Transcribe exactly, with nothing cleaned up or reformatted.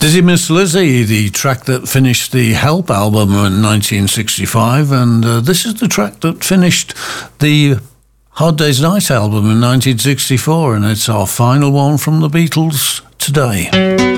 Dizzy Miss Lizzy, the track that finished the Help album in nineteen sixty-five, and uh, this is the track that finished the Hard Day's Night album in nineteen sixty-four, and it's our final one from the Beatles today.